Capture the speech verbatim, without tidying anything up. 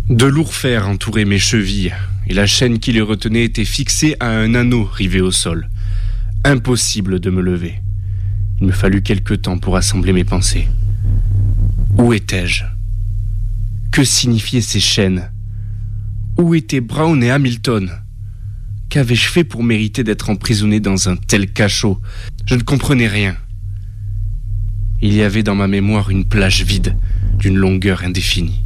De lourds fers entouraient mes chevilles, et la chaîne qui les retenait était fixée à un anneau rivé au sol. Impossible de me lever. Il me fallut quelque temps pour assembler mes pensées. Où étais-je ? Que signifiaient ces chaînes ? Où étaient Brown et Hamilton ? Qu'avais-je fait pour mériter d'être emprisonné dans un tel cachot ? Je ne comprenais rien. Il y avait dans ma mémoire une plage vide, d'une longueur indéfinie.